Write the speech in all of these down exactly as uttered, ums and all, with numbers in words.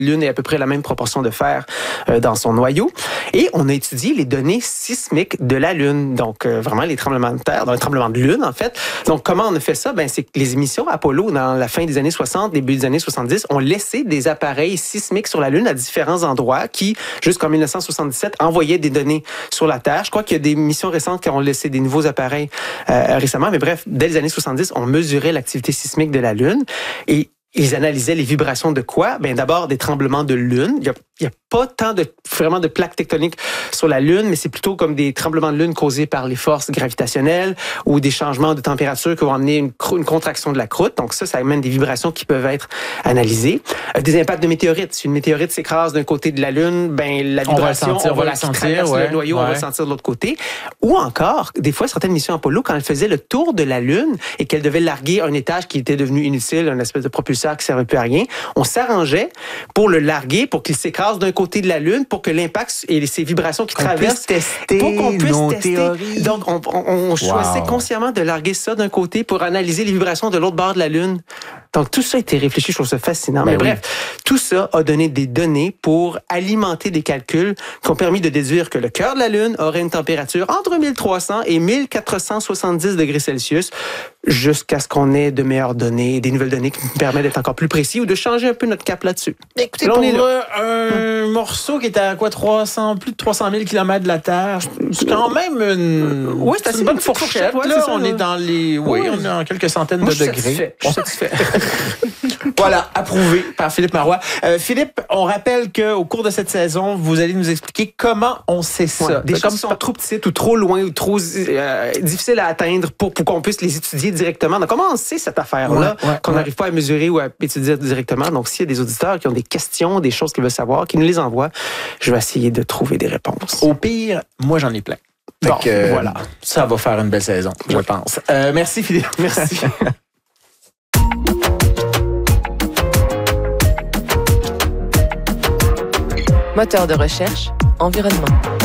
Lune ait à peu près la même proportion de fer euh, dans son noyau. Et on a étudié les données sismiques de la Lune, donc euh, vraiment les tremblements de terre, dans les tremblements de Lune en fait. Donc comment on a fait ça? Ben c'est que les émissions Apollo dans la fin des années soixante, début des années soixante-dix, ont laissé des appareils sismiques sur la Lune à différents endroits qui, jusqu'en dix-neuf cent soixante-dix-sept, envoyaient des données sur la Terre. Je crois qu'il y a des missions récentes qui ont laissé des nouveaux appareils euh, récemment, mais bref, dès les années soixante-dix, on mesurait l'activité sismique de la Lune et ils analysaient les vibrations de quoi? Ben d'abord des tremblements de Lune. Il y a, il y a pas tant de vraiment de plaques tectoniques sur la Lune, mais c'est plutôt comme des tremblements de Lune causés par les forces gravitationnelles ou des changements de température qui vont amener une, une contraction de la croûte. Donc ça, ça amène des vibrations qui peuvent être analysées. Euh, des impacts de météorites. Si une météorite s'écrase d'un côté de la Lune, ben la vibration, on va, sentir, on va la sentir, ouais, le noyau, ouais. on va le sentir de l'autre côté. Ou encore, des fois, certaines missions Apollo, quand elles faisaient le tour de la Lune et qu'elles devaient larguer un étage qui était devenu inutile, une espèce de propulseur qui ne servait plus à rien, on s'arrangeait pour le larguer, pour qu'il s'écrase d'un côté de la Lune, pour que l'impact et ces vibrations qui qu'on traversent, tester pour qu'on puisse nos tester. Théories. Donc, on, on, on choisissait wow. consciemment de larguer ça d'un côté pour analyser les vibrations de l'autre bord de la Lune. Donc, tout ça a été réfléchi, je trouve ça fascinant. Ben Mais oui. bref, tout ça a donné des données pour alimenter des calculs qui ont permis de déduire que le cœur de la Lune aurait une température entre mille trois cents et mille quatre cent soixante-dix degrés Celsius, jusqu'à ce qu'on ait de meilleures données, des nouvelles données qui nous permettent d'être encore plus précis ou de changer un peu notre cap là-dessus. Écoutez, là, pour un hum. morceau qui est à quoi, trois cents, plus de trois cent mille kilomètres de la Terre, c'est quand même une, oui, c'est, c'est une bonne fourchette. fourchette ouais, là, c'est ça, on là. est dans les, oui, oui, on est en quelques centaines Moi, de je degrés. Satisfait. Je suis satisfait. Voilà, approuvé par Philippe Marois. Euh, Philippe, on rappelle qu'au cours de cette saison, vous allez nous expliquer comment on sait ça. Ouais, des choses qui sont trop petites ou trop loin ou trop euh, difficiles à atteindre pour, pour qu'on puisse les étudier directement. Donc, comment on sait cette affaire-là ouais, ouais, qu'on n'arrive ouais. pas à mesurer ou à étudier directement? Donc, s'il y a des auditeurs qui ont des questions, des choses qu'ils veulent savoir, qui nous les envoient, je vais essayer de trouver des réponses. Au pire, moi, j'en ai plein. Bon, que, euh, voilà. Ça va faire une belle saison, je ouais. pense. Euh, merci, Philippe. Merci. Moteur de recherche, environnement.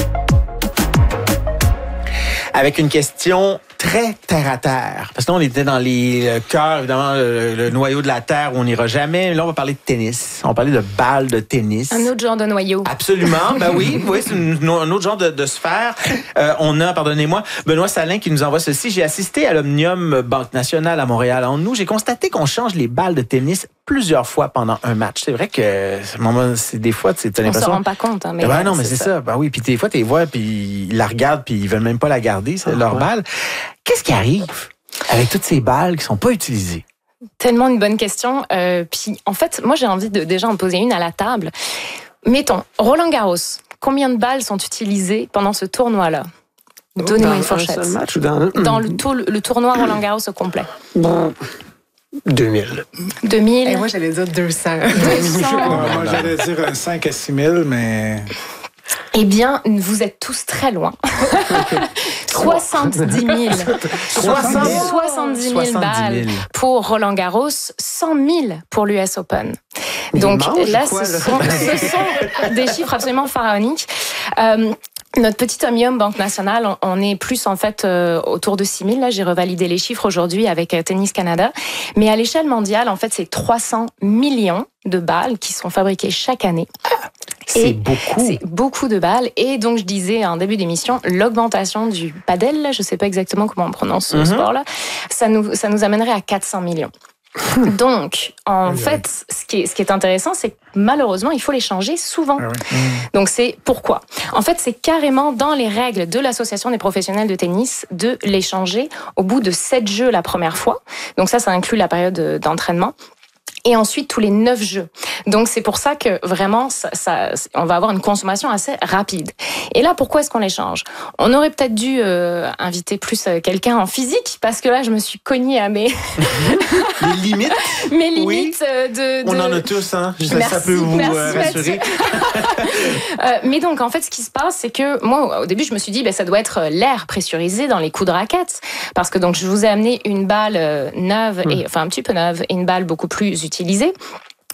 Avec une question très terre à terre. Parce que là, on était dans les cœurs, évidemment, le, le noyau de la Terre où on n'ira jamais. Là, on va parler de tennis. On va parler de balles de tennis. Un autre genre de noyau. Absolument. Ben oui, oui, c'est une, un autre genre de, de sphère. Euh, on a, pardonnez-moi, Benoît Salin qui nous envoie ceci. J'ai assisté à l'Omnium Banque Nationale à Montréal. En nous, j'ai constaté qu'on change les balles de tennis plusieurs fois pendant un match. C'est vrai que c'est des fois, tu as l'impression... On se rend pas compte. Hein, mais ben non, mais c'est, c'est ça. ça. Ben oui, puis des fois, tu les vois, puis ils la regardent, puis ils veulent même pas la garder, c'est ah, leur ouais. balle. Qu'est-ce qui arrive avec toutes ces balles qui sont pas utilisées? Tellement une bonne question. Euh, puis en fait, moi, j'ai envie de déjà en poser une à la table. Mettons, Roland Garros, combien de balles sont utilisées pendant ce tournoi-là? Donnez-moi dans une fourchette. Un seul match ou dans... dans le, tour, le tournoi Roland Garros au complet. Bon. deux mille. deux mille. Et moi, j'allais dire deux cents. deux cents. Ouais, moi, j'allais dire cinq à six mille, mais... Eh bien, vous êtes tous très loin. soixante-dix mille. soixante-dix mille balles pour Roland Garros, cent mille pour l'U S Open. Mais donc là, quoi, ce, sont, ce sont des chiffres absolument pharaoniques. Euh, Notre petit Omnium Banque Nationale, on est plus en fait euh, autour de six mille. Là, j'ai revalidé les chiffres aujourd'hui avec euh, Tennis Canada. Mais à l'échelle mondiale, en fait, c'est trois cents millions de balles qui sont fabriquées chaque année. C'est beaucoup. C'est beaucoup de balles. Et donc, je disais en début d'émission, l'augmentation du padel, là, je ne sais pas exactement comment on prononce ce mm-hmm. sport-là, ça nous, ça nous amènerait à quatre cents millions. Donc, en oui, fait, oui. Ce, qui est, ce qui est intéressant, c'est que malheureusement, il faut les changer souvent. Ah oui. Donc, c'est pourquoi? En fait, c'est carrément dans les règles de l'Association des professionnels de tennis de les changer au bout de sept jeux la première fois. Donc ça, ça inclut la période d'entraînement. Et ensuite, tous les neuf jeux. Donc, c'est pour ça que vraiment, ça, ça, on va avoir une consommation assez rapide. Et là, pourquoi est-ce qu'on les change? On aurait peut-être dû euh, inviter plus euh, quelqu'un en physique, parce que là, je me suis cognée à mes... les limites? Mes limites oui. de, de... On en a tous, hein? Ça, merci, ça peut vous merci, euh, rassurer. euh, mais donc, en fait, ce qui se passe, c'est que moi, au début, je me suis dit, ben, ça doit être l'air pressurisé dans les coups de raquette. Parce que donc, je vous ai amené une balle neuve, hum. et, enfin un petit peu neuve, et une balle beaucoup plus utilisée.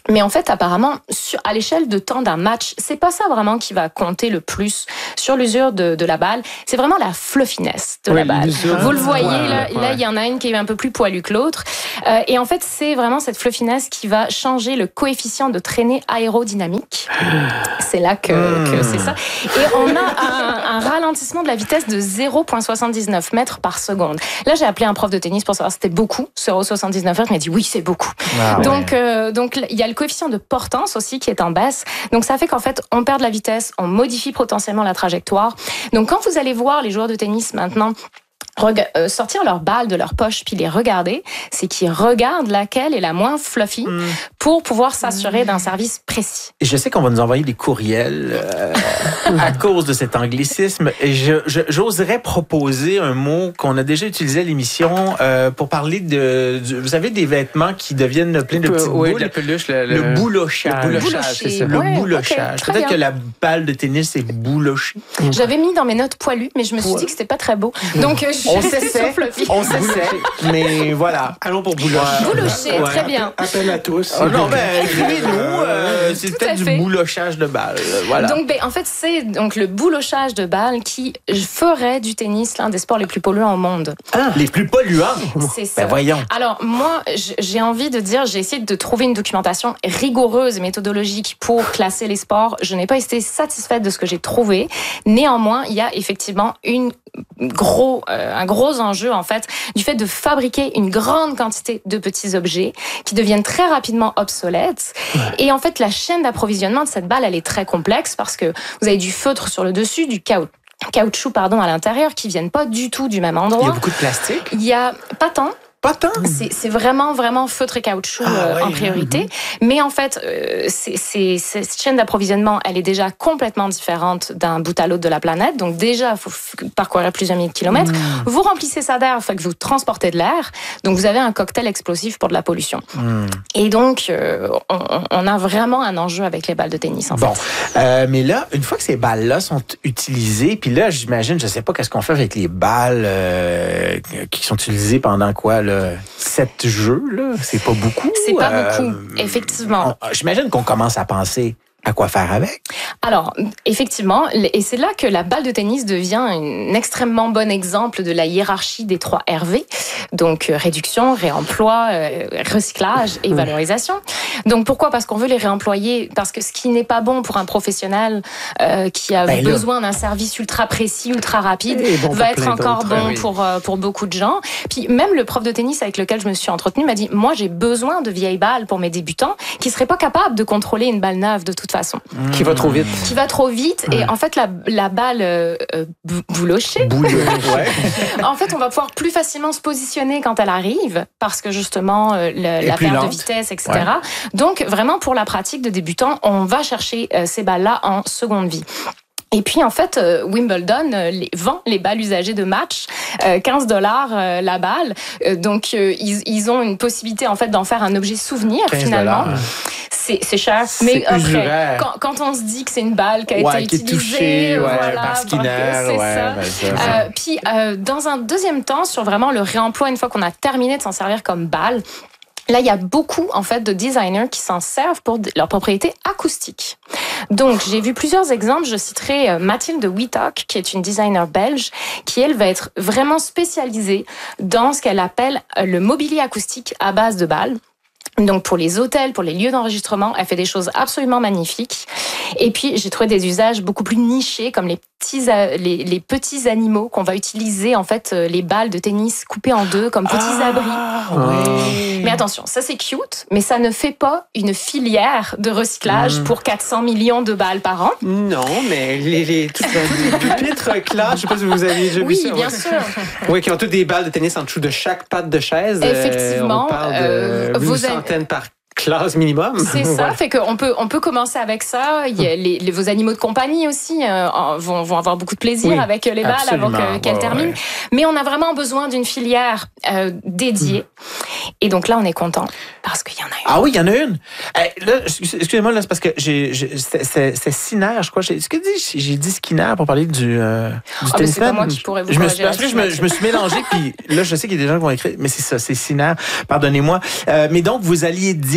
Mais en fait, apparemment, sur, à l'échelle de temps d'un match, c'est pas ça vraiment qui va compter le plus sur l'usure de, de la balle. C'est vraiment la fluffiness de oui, la balle. Vous le voyez, ouais, là, ouais. là, il y en a une qui est un peu plus poilue que l'autre. Euh, et en fait, c'est vraiment cette fluffiness qui va changer le coefficient de traînée aérodynamique. C'est là que, mmh. que c'est ça. Et on a un, un ralentissement de la vitesse de zéro virgule soixante-dix-neuf mètres par seconde. Là, j'ai appelé un prof de tennis pour savoir si c'était beaucoup, zéro virgule soixante-dix-neuf mètres. Il m'a dit oui, c'est beaucoup. Ah, ouais. Donc, euh, donc, il y a le coefficient de portance aussi qui est en baisse. Donc, ça fait qu'en fait, on perd de la vitesse, on modifie potentiellement la trajectoire. Donc, quand vous allez voir les joueurs de tennis maintenant Rega- euh, sortir leur balle de leur poche puis les regarder, c'est qu'ils regardent laquelle est la moins fluffy mm. pour pouvoir s'assurer mm. d'un service précis. Et je sais qu'on va nous envoyer des courriels euh, à cause de cet anglicisme. Et je, je, j'oserais proposer un mot qu'on a déjà utilisé à l'émission euh, pour parler de, de... Vous savez, des vêtements qui deviennent plein de petites oui, boules. de la peluche, le, le, le boulochage. Le boulochage, c'est ça. Le ouais, boulochage. Okay, Peut-être bien. que la balle de tennis est boulochée. J'avais mis dans mes notes poilu, mais je me suis dit que c'était pas très beau. Donc, euh, je On suis s'essaie, on s'essaie, mais voilà. Allons pour boulochage. Bouloché, Ouais. très bien. Appel à tous. Oh non, ben, écrivez-nous. Euh, c'est Tout peut-être à du fait. boulochage de balle. euh, Voilà. Donc, ben, en fait, c'est donc le boulochage de balle qui ferait du tennis l'un des sports les plus polluants au monde. Ah, les plus polluants. C'est ça. Ben voyons. Alors, moi, j- j'ai envie de dire, j'ai essayé de trouver une documentation rigoureuse et méthodologique pour classer les sports. Je n'ai pas été satisfaite de ce que j'ai trouvé. Néanmoins, il y a effectivement une gros, euh, un gros enjeu, en fait, du fait de fabriquer une grande quantité de petits objets qui deviennent très rapidement obsolètes. Ouais. Et en fait, la chaîne d'approvisionnement de cette balle, elle est très complexe parce que vous avez du feutre sur le dessus, du caoutchouc. caoutchouc pardon, à l'intérieur, qui viennent pas du tout du même endroit. Il y a beaucoup de plastique? Il y a pas tant. Pas tant. C'est, c'est vraiment, vraiment feutre et caoutchouc ah, euh, ouais, en priorité. Mm-hmm. Mais en fait, euh, c'est, c'est, cette chaîne d'approvisionnement, elle est déjà complètement différente d'un bout à l'autre de la planète. Donc déjà, il faut f- parcourir plusieurs milliers de kilomètres. Mm. Vous remplissez ça d'air, fait que vous transportez de l'air. Donc vous avez un cocktail explosif pour de la pollution. Mm. Et donc, euh, on, on a vraiment un enjeu avec les balles de tennis, en bon. fait. Euh, mais là, une fois que ces balles-là sont utilisées, puis là, j'imagine, je sais pas qu'est-ce qu'on fait avec les balles euh, qui sont utilisées pendant quoi, là? Sept jeux, là, c'est pas beaucoup. C'est pas euh, beaucoup, effectivement. On, j'imagine qu'on commence à penser à quoi faire avec. Alors, effectivement, et c'est là que la balle de tennis devient un extrêmement bon exemple de la hiérarchie des trois R V. Donc, réduction, réemploi, euh, recyclage et valorisation. Donc, pourquoi? Parce qu'on veut les réemployer. Parce que ce qui n'est pas bon pour un professionnel euh, qui a ben besoin d'un service ultra précis, ultra rapide, bon va être encore bon oui. pour, euh, pour beaucoup de gens. Puis, même le prof de tennis avec lequel je me suis entretenue m'a dit, moi, j'ai besoin de vieilles balles pour mes débutants qui ne seraient pas capables de contrôler une balle neuve de toute façon. Mmh. Qui va trop vite. Qui va trop vite. Mmh. Et en fait, la, la balle euh, boulochée, ouais. en fait, on va pouvoir plus facilement se positionner quand elle arrive, parce que justement, euh, le, la perte lente. de vitesse, et cetera. Ouais. Donc, vraiment, pour la pratique de débutants, on va chercher euh, ces balles-là en seconde vie. Et puis, en fait, euh, Wimbledon euh, les, vend les balles usagées de match, euh, quinze dollars euh, la balle. Euh, donc, euh, ils, ils ont une possibilité, en fait, d'en faire un objet souvenir, finalement. C'est, c'est cher. C'est mais après, quand, quand on se dit que c'est une balle qui a ouais, été qui utilisée, touchée, ouais, voilà, par Skinner, c'est ouais, ça. Ben ça, euh, puis, euh, dans un deuxième temps, sur vraiment le réemploi, une fois qu'on a terminé de s'en servir comme balle, là, il y a beaucoup, en fait, de designers qui s'en servent pour leurs propriétés acoustiques. Donc, j'ai vu plusieurs exemples. Je citerai Mathilde Wittock, qui est une designer belge, qui, elle, va être vraiment spécialisée dans ce qu'elle appelle le mobilier acoustique à base de balles. Donc, pour les hôtels, pour les lieux d'enregistrement, elle fait des choses absolument magnifiques. Et puis, j'ai trouvé des usages beaucoup plus nichés, comme les petits, les, les petits animaux qu'on va utiliser, en fait, les balles de tennis coupées en deux, comme petits ah, abris. Oui. Mais attention, ça c'est cute, mais ça ne fait pas une filière de recyclage mmh. pour quatre cents millions de balles par an. Non, mais les, les tout pupitres classe, je sais pas si vous avez déjà oui, vu ça. Oui, bien ouais. sûr. Oui, qui ont toutes des balles de tennis en dessous de chaque patte de chaise. Effectivement. Euh, on parle de euh, une centaine par classe minimum. C'est ça, voilà. fait qu'on peut, on peut commencer avec ça. Il y a les, les, vos animaux de compagnie aussi euh, vont, vont avoir beaucoup de plaisir oui, avec les balles avant que, qu'elles ouais, terminent. Ouais. Mais on a vraiment besoin d'une filière euh, dédiée. Mmh. Et donc là, on est content parce qu'il y en a une. Ah oui, il y en a une. Hey, là, excusez-moi, là, c'est parce que j'ai, j'ai, c'est, c'est, c'est Skinner, je crois. J'ai, est-ce que j'ai, j'ai dit Skinner pour parler du, euh, du ah, tennis? C'est pas moi qui pourrais vous je me suis, parce que je me, je me suis mélangé, puis là, je sais qu'il y a des gens qui vont écrire, mais c'est ça, c'est Skinner. Pardonnez-moi. Euh, mais donc, vous alliez dire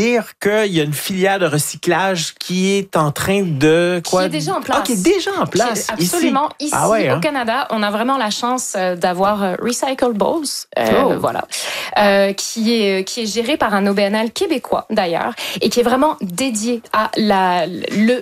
lire qu'il y a une filière de recyclage qui est en train de... Quoi? Qui est déjà en place. Ah, qui est déjà en place. Absolument. Ici, Ah ouais, hein? au Canada, on a vraiment la chance d'avoir Recyclables, euh, Oh. voilà, euh, qui est qui est géré par un O B N L québécois d'ailleurs et qui est vraiment dédié à la le